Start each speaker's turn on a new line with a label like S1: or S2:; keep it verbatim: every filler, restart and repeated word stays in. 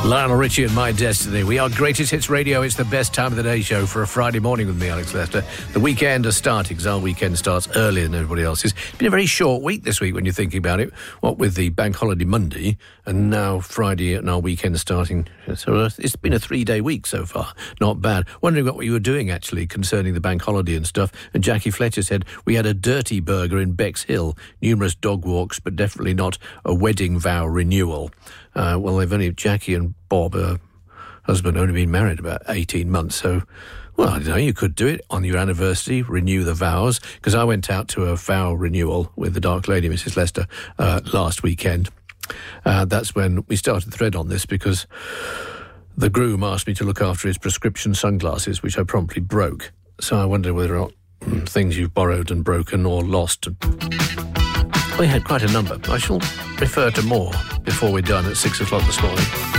S1: Lionel Richie and My Destiny. We are Greatest Hits Radio. It's the best time of the day show for a Friday morning with me, Alex Lester. The weekend is starting, because our weekend starts earlier than everybody else's. It's been a very short week this week when you're thinking about it. What with the bank holiday Monday and now Friday and our weekend starting. So it's been a three-day week so far. Not bad. Wondering what you were doing, actually, concerning the bank holiday and stuff. And Jackie Fletcher said, we had a dirty burger in Bexhill. Numerous dog walks, but definitely not a wedding vow renewal. Uh, well, they've only, Jackie and Bob, her husband, only been married about eighteen months, so, well, I don't know, you could do it on your anniversary, renew the vows, because I went out to a vow renewal with the Dark Lady, Missus Lester, uh, last weekend. Uh, that's when we started the thread on this, because the groom asked me to look after his prescription sunglasses, which I promptly broke. So I wonder whether or not mm, things you've borrowed and broken or lost. We had quite a number. I shall refer to more before we're done at six o'clock this morning.